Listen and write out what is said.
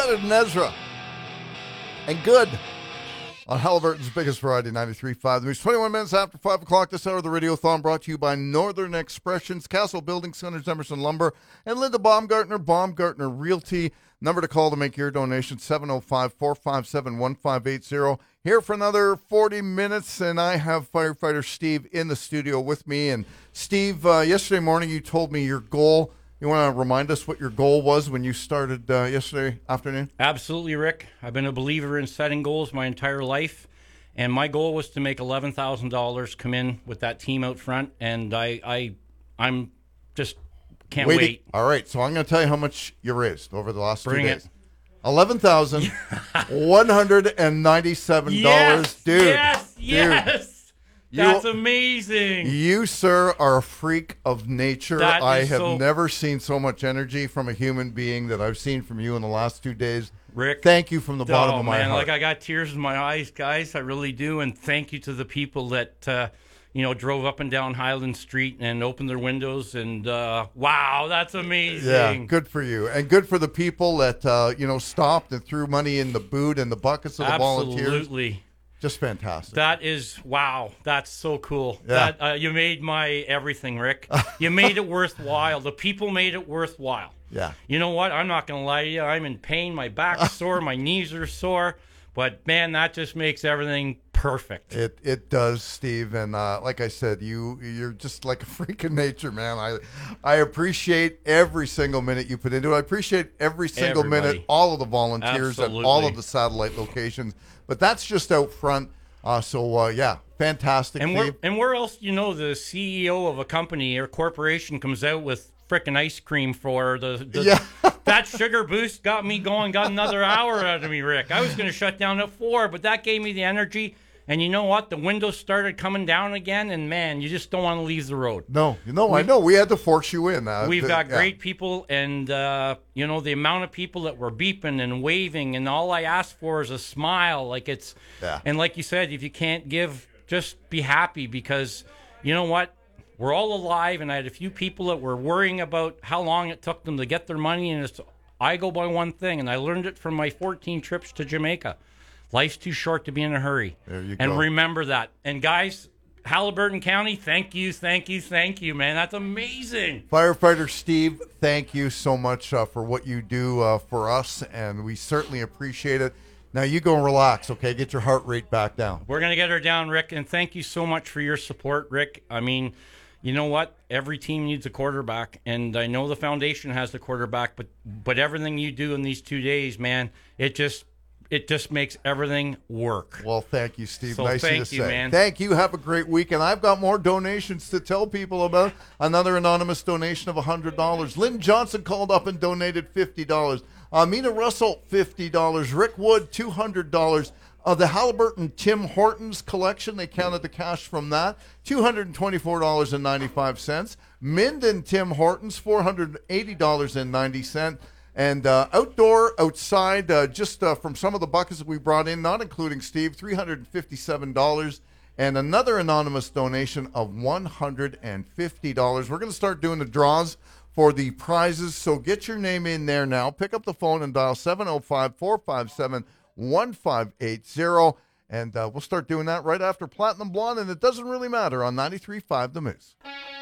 Khaled and Ezra. And good on Halliburton's biggest variety, 93.5. There's 21 minutes after 5 o'clock this hour of the Radiothon, brought to you by Northern Expressions, Castle Building Centers, Emerson Lumber, and Linda Baumgartner, Baumgartner Realty. Number to call to make your donation, 705-457-1580. Here for another 40 minutes, and I have firefighter Steve in the studio with me. And Steve, yesterday morning you told me your goal. You want to remind us what your goal was when you started yesterday afternoon? Absolutely, Rick. I've been a believer in setting goals my entire life, and my goal was to make $11,000 come in with that team out front, and I'm just can't wait. All right, so I'm going to tell you how much you raised over the last 2 Bring days. it. $11,197. Yes, Dude. yes. That's amazing. You, sir, are a freak of nature. That I is have never seen so much energy from a human being that I've seen from you in the last 2 days. Rick, thank you from the bottom of my heart. Like I got tears in my eyes, guys. I really do. And thank you to the people that, drove up and down Highland Street and opened their windows. And wow, that's amazing. Yeah, good for you. And good for the people that, stopped and threw money in the boot and the buckets of the volunteers. Absolutely. Just fantastic. That is, wow, that's so cool. Yeah. You made my everything, Rick. You made it worthwhile. The people made it worthwhile. Yeah. You know what? I'm not going to lie to you. I'm in pain. My back's sore. My knees are sore. But, man, that just makes everything perfect. It does, Steve. And like I said, you're just like a freak of nature, man. I appreciate every single minute you put into it. I appreciate every single minute, all of the volunteers at all of the satellite locations. But that's just out front. Fantastic. And where else, the CEO of a company or corporation comes out with frickin' ice cream for that sugar boost got another hour out of me, Rick. I was going to shut down at 4, but that gave me the energy. And you know what? The windows started coming down again, and man, you just don't want to leave the road. No, I know. We had to force you in. We've got great people, and the amount of people that were beeping and waving, and all I asked for is a smile. And like you said, if you can't give, just be happy, because you know what? We're all alive, and I had a few people that were worrying about how long it took them to get their money, and I go by one thing, and I learned it from my 14 trips to Jamaica. Life's too short to be in a hurry. There you go. And remember that. And guys, Halliburton County, thank you, man. That's amazing. Firefighter Steve, thank you so much for what you do for us, and we certainly appreciate it. Now you go and relax, okay? Get your heart rate back down. We're going to get her down, Rick, and thank you so much for your support, Rick. I mean, you know what? Every team needs a quarterback, and I know the foundation has the quarterback, but everything you do in these 2 days, man, it just makes everything work. Well, thank you, Steve. So nice thank of you, to say. Man. Thank you. Have a great week. And I've got more donations to tell people about. Another anonymous donation of $100. Lynn Johnson called up and donated $50. Amina Russell, $50. Rick Wood, $200. The Halliburton Tim Hortons collection, they counted the cash from that, $224.95. Minden Tim Hortons, $480.90. And outside, just from some of the buckets that we brought in, not including Steve, $357. And another anonymous donation of $150. We're going to start doing the draws for the prizes. So get your name in there now. Pick up the phone and dial 705-457-1580. And we'll start doing that right after Platinum Blonde. And it doesn't really matter on 93.5 The Moose.